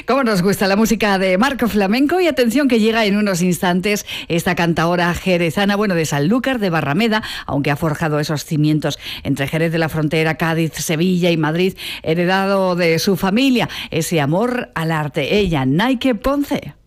Cómo nos gusta la música de Marco Flamenco, y atención que llega en unos instantes esta cantaora jerezana, de Sanlúcar de Barrameda, aunque ha forjado esos cimientos entre Jerez de la Frontera, Cádiz, Sevilla y Madrid, heredado de su familia, ese amor al arte. Ella, Nike Ponce.